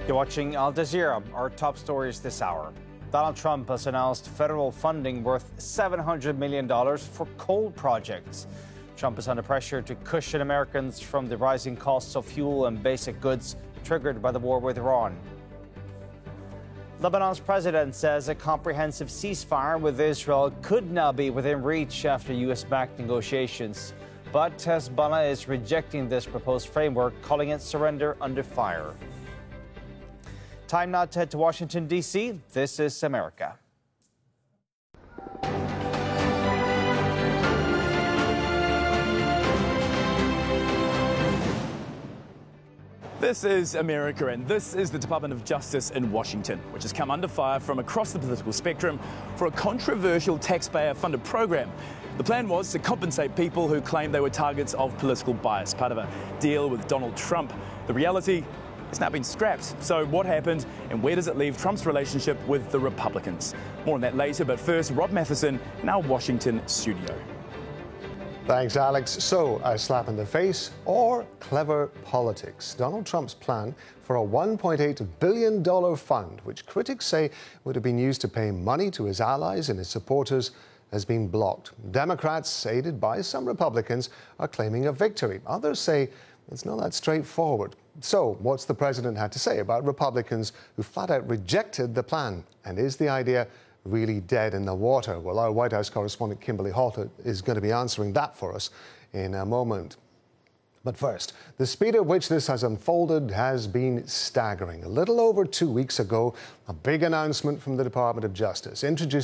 You're watching Al Jazeera. Our top stories this hour. Donald Trump has announced federal funding worth $700 million for coal projects. Trump is under pressure to cushion Americans from the rising costs of fuel and basic goods triggered by the war with Iran. Lebanon's president says a comprehensive ceasefire with Israel could now be within reach after U.S.-backed negotiations. But Hezbollah is rejecting this proposed framework, calling it surrender under fire. Time now to head to Washington, D.C. This is America. This is America, and this is the Department of Justice in Washington, which has come under fire from across the political spectrum for a controversial taxpayer-funded program. The plan was to compensate people who claim they were targets of political bias, part of a deal with Donald Trump. The reality has now been scrapped. So what happened, and where does it leave Trump's relationship with the Republicans? More on that later, but first, Rob Matheson in our Washington studio. Thanks, Alex. So, a slap in the face or clever politics? Donald Trump's plan for a $1.8 billion fund, which critics say would have been used to pay money to his allies and his supporters, has been blocked. Democrats, aided by some Republicans, are claiming a victory. Others say it's not that straightforward. So, what's the president had to say about Republicans who flat out rejected the plan? And is the idea really dead in the water? Well, our White House correspondent Kimberly Halter is going to be answering that for us in a moment. But first, the speed at which this has unfolded has been staggering. A little over 2 weeks ago, a big announcement from the Department of Justice introduced